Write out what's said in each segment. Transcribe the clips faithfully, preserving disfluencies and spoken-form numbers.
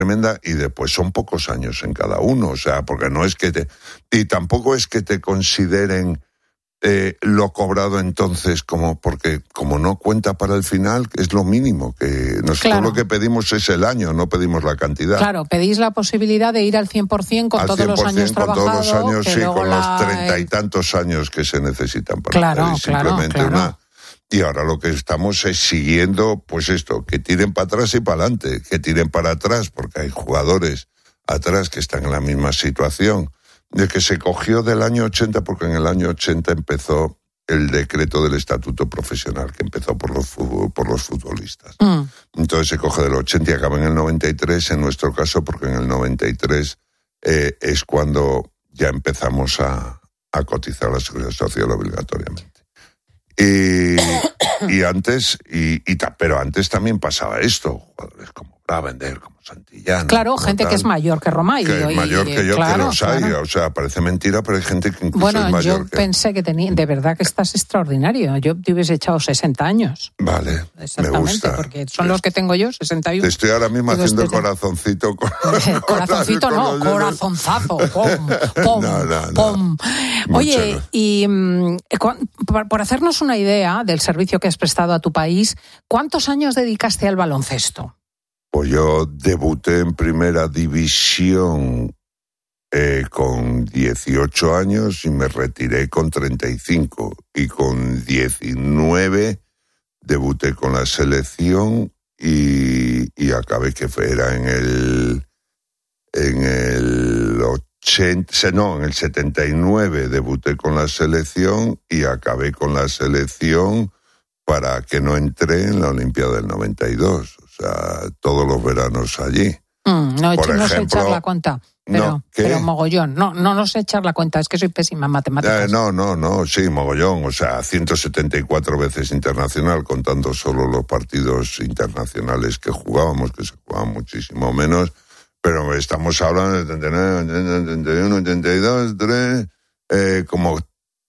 tremenda, y después son pocos años en cada uno, o sea, porque no es que te... Y tampoco es que te consideren eh, lo cobrado entonces como... Porque como no cuenta para el final, es lo mínimo, que nosotros claro. lo que pedimos es el año, no pedimos la cantidad. Claro, pedís la posibilidad de ir al cien por ciento con al todos los años trabajados. Con todos los años, sí, con la... los treinta y tantos años que se necesitan para claro, pedir simplemente claro, claro. una... Y ahora lo que estamos es siguiendo, pues esto, que tiren para atrás y para adelante, que tiren para atrás, porque hay jugadores atrás que están en la misma situación, de que se cogió del año ochenta, porque en el año ochenta empezó el decreto del estatuto profesional, que empezó por los, por los futbolistas. Mm. Entonces se coge del ochenta y acaba en el noventa y tres, en nuestro caso, porque en el noventa y tres eh, es cuando ya empezamos a, a cotizar la seguridad social obligatoriamente. Y, y antes, y, y pero antes también pasaba esto, jugadores como Gravender, como Santillana. Claro, gente tal, que es mayor que Romay. Que es mayor que yo, claro, que los hay, claro. O sea, parece mentira, pero hay gente que incluso bueno, es mayor yo que... pensé que tenía, de verdad que estás extraordinario, yo te hubiese echado sesenta años. Vale, exactamente, me gusta. Porque son los que tengo yo, sesenta y uno. Te estoy ahora mismo Digo, haciendo este... corazoncito. Con, corazoncito con no, corazonzazo, pom, pom, no, no, no. pom. Oye, Mucho. y um, por hacernos una idea del servicio que has prestado a tu país, ¿cuántos años dedicaste al baloncesto? Pues yo debuté en primera división eh, con dieciocho años y me retiré con treinta y cinco. Y con diecinueve debuté con la selección y, y acabé que era en el en el ochenta, no, en el setenta y nueve debuté con la selección y acabé con la selección para que no entré en la Olimpiada del noventa y dos. O sea, todos los veranos allí. Mm, no, Por no ejemplo, sé echar la cuenta, pero, no, pero mogollón. No, no, no sé echar la cuenta, es que soy pésima en matemáticas. Eh, no, no, no, sí, mogollón. O sea, ciento setenta y cuatro veces internacional, contando solo los partidos internacionales que jugábamos, que se jugaban muchísimo menos. Pero estamos hablando de setenta y nueve, setenta y uno, setenta y dos, tres, eh, como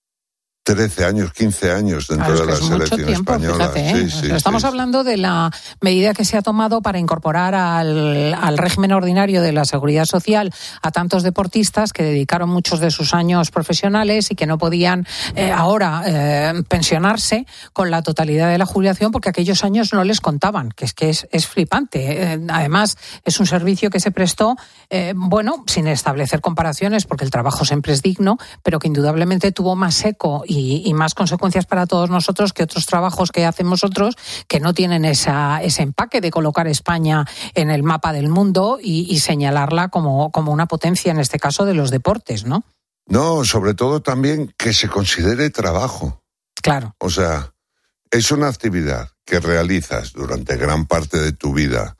trece años, quince años dentro claro, es de la es selección mucho tiempo, española. Fíjate, ¿eh? Sí, sí, Estamos sí, hablando de la medida que se ha tomado para incorporar al, al régimen ordinario de la seguridad social a tantos deportistas que dedicaron muchos de sus años profesionales y que no podían eh, ahora eh, pensionarse con la totalidad de la jubilación porque aquellos años no les contaban, que es que es, es flipante. Eh, además, es un servicio que se prestó, eh, bueno, sin establecer comparaciones porque el trabajo siempre es digno, pero que indudablemente tuvo más eco y Y, y más consecuencias para todos nosotros que otros trabajos que hacemos otros que no tienen esa, ese empaque de colocar España en el mapa del mundo y, y señalarla como, como una potencia, en este caso, de los deportes, ¿no? No, sobre todo también que se considere trabajo. Claro. O sea, es una actividad que realizas durante gran parte de tu vida,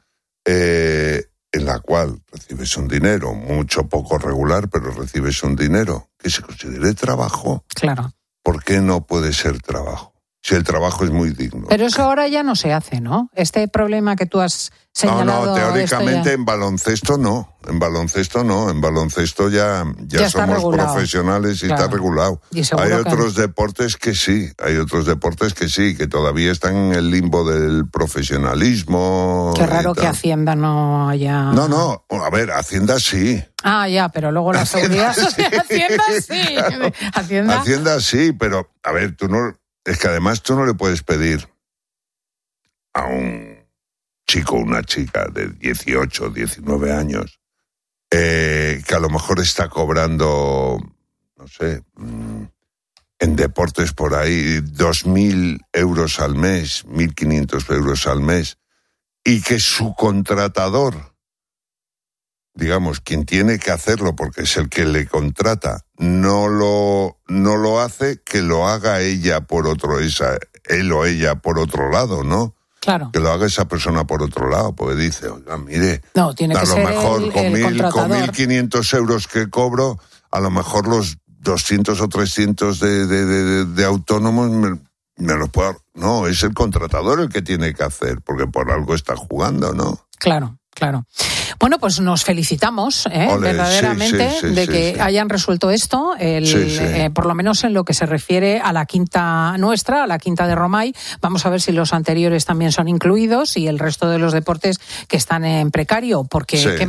eh, en la cual recibes un dinero, mucho poco regular, pero recibes un dinero, que se considere trabajo. Claro. ¿Por qué no puede ser trabajo? Si el trabajo es muy digno. Pero eso ahora ya no se hace, ¿no? Este problema que tú has señalado... No, no, teóricamente ya... en baloncesto no. En baloncesto no. En baloncesto ya, ya, ya somos regulado. Profesionales y claro. Está regulado. Y hay otros que... deportes que sí. Hay otros deportes que sí, que todavía están en el limbo del profesionalismo. Qué raro que Hacienda no haya... No, no. A ver, Hacienda sí. Ah, ya, pero luego la seguridad social... Hacienda sí. Claro. Hacienda... Hacienda sí, pero, a ver, tú no... Es que además tú no le puedes pedir a un chico o una chica de dieciocho, diecinueve años eh, que a lo mejor está cobrando, no sé, en deportes por ahí, dos mil euros al mes, mil quinientos euros al mes, y que su contratador, digamos, quien tiene que hacerlo porque es el que le contrata, no lo no lo hace, que lo haga ella por otro, esa, él o ella por otro lado, ¿no? Claro. Que lo haga esa persona por otro lado, porque dice, oiga, mire, no, tiene a que lo ser mejor el, con, el mil, con mil quinientos euros que cobro, a lo mejor los doscientos o trescientos de, de, de, de autónomos me, me los puedo... No, es el contratador el que tiene que hacer, porque por algo está jugando, ¿no? Claro. Claro. Bueno, pues nos felicitamos ¿eh? Ole, verdaderamente sí, sí, sí, de sí, que sí. hayan resuelto esto, el, sí, sí. Eh, por lo menos en lo que se refiere a la quinta nuestra, a la quinta de Romay. Vamos a ver si los anteriores también son incluidos y el resto de los deportes que están en precario, porque... Sí.